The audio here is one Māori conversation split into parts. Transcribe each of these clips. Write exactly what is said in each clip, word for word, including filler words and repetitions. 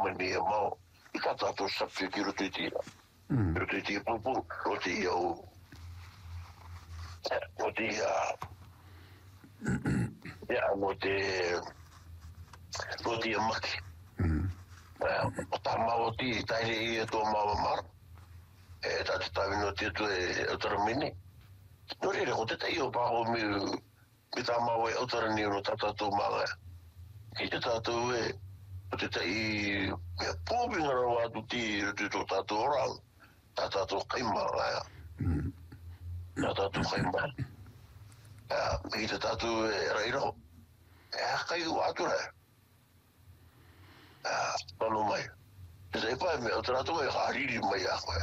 mani e mau. I ka tātou sapi ki roto i tira. Roto i tira pupu, roto i au. Roto i a... Ia, roto i... Roto i a maki. O tā mau ti, taire i e tō mau mara. E tātou tāwino tētu e autara mini. No rere, ko te tei o pāho mi... Mi tā mau e autara ni no tātou manga. Ki te tātou e... O te tei... Mea pōpinga rau atu ti te tō tātou orang. Tā tātou kaima, aia. Tā tātou kaima. Ki te tātou e rairao. E hakai u atu rai. Tano mai. Te tei pai mea, o te rātou e hariri mai a koe.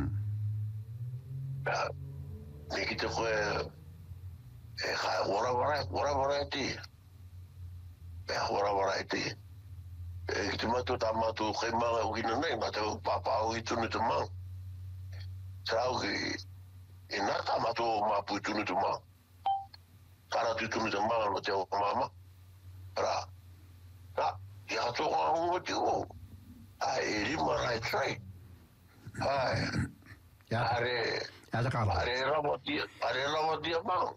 Me ki te koe... E kai ora warai, ora warai ti. E ora warai ti. E ki te matu tā matu kai manga ukina nei, ma te papa au i tunu te mang. Te rau ki, e nā tā matu o mapu i tunu te mang. Kāra tu tunu te mang no te o mama. Rā, rā, i hato ngā hunga te o. Ai, e rima rai trai. Ai, are, are rawa tia, are rawa tia mang.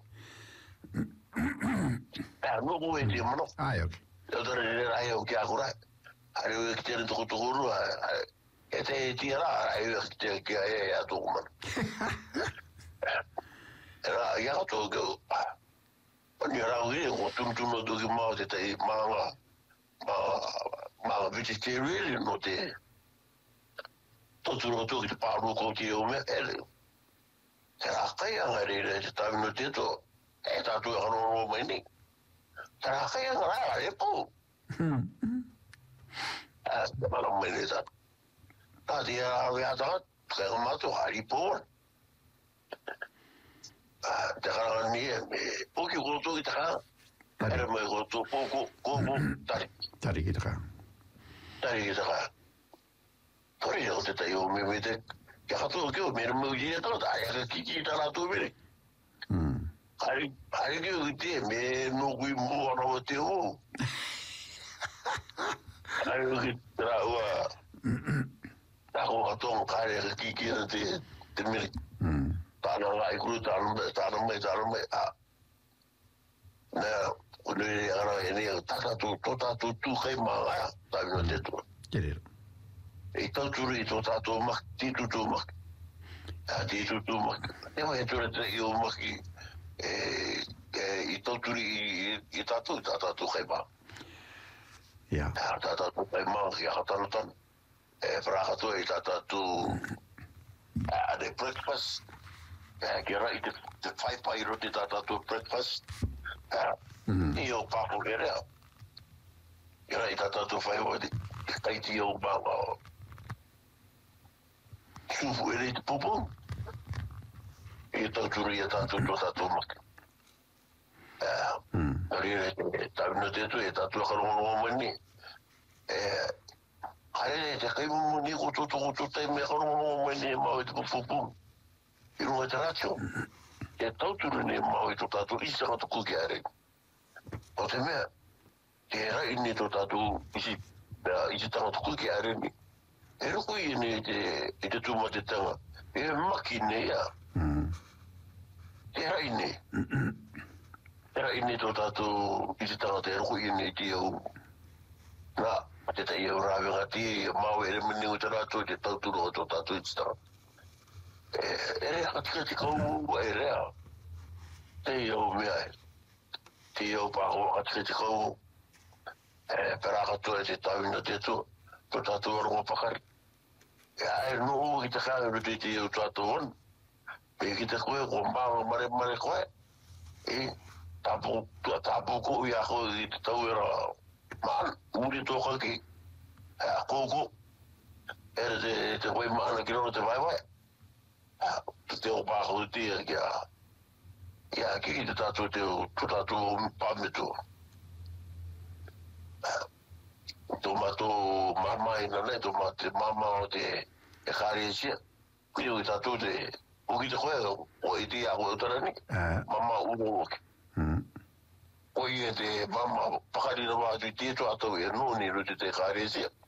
E nuku e tia mano. Ai, ok. Te tore re rai au ki a kurai. Are ue ki tere toko toko rua. E te e tia rā, are ue ki tere ki a e a toko mana. E rā, i a toko keu. Pani rau i, ko tumtuno tuki mau te tei maanga. Maanga vegetarian no te. Toturo tuki te pārua ko te o mea. Te rā kai anga re re te tāwino te to. E tātou e hanoro mai ni. Te rā kai anga rā, e pō. Te mana mai ni tā. Tā te rā wea tā, kai ngā mātou hari pō. Te karanga ni e, me pōki koto ki te kā. Ere mai koto pōko, kōko, tari. Tari ki te kā. Tari ki te kā. Kore o te tai o me me te, kia katoa keo, me rama uji e tala, tā ea ka kiki tā rātou mere. Hari, hari keo ki te, me no kui mō arawa te o. Hari ki te rā ua, tā ko katoa kāre ka kiki na te, te mere. Tāna ngā i kuru, tāna mai, tāna mai, tāna mai, a. Nea, kune e ara e nea, tātātou, tō tātou tū kai māngaya, tāwina te tua. Kerero. E tauturu i tō tātou maki, tītu tō maki. A tītu tō maki. Ewa he ture te i o maki, e, e, i tauturu i, i tātou, i tātou kai mā. Ia. E tātou kai mā, ki a hatanatan. E whrakatoa i tātou, a de breakfast. E ki ara i te, te whaipai roti tātou breakfast. I o papo e rea. I ara i tātou whaipai te, te kaiti o bāma o. Sufu e rei te pupu. I tauturu i a tātou tō tātou maki. Nari e te tāwina te tu e tātou karongo mani. E, haere te kaimu ni ko tō tō tō tai me karongo mani e mau e te pupu. I runga te racho. E tauturu ni mau e tō tātou isanga tō kuki are. O te mea, te rai ni tō tātou isi, isi tanga tō kuki are ni. E roko i ne te, i te tūma te tanga. E maki ne ia. Te rai ne. Te rai ne tō tātou isi tanga te roko i ne te au. Nā, te te iau rāwenga te mau ere mani o te rātou te tauturu o tō tātou isi tanga. E, e rea katika te kau e rea. Te iau mea e. Te iau pāko katika te kau. E, perakatua e te tāwina te tō. Tō tātou arongo pakari. E ae no ki te kāre ruti te iau tātou on. Pe ki te koe ko mbāma mare mare koe. E tāpō, tāpō ko i ako i te tau era maan, uri tōka ki. E a kōko. E te, te koe maana ki rono te waiwai. E te o pāko i tia ki a. Ki a ki te tātou te o, tō tātou pāmetu. Tō mato mama ina nei, tō mate mama o te e kāre e sia. Kui o i tātou te, o ki te koe, o i te a koe utarani, mama uno oki. Ko i e te mama pakarina wātu i te tō atau e nōni ruti te kāre e sia.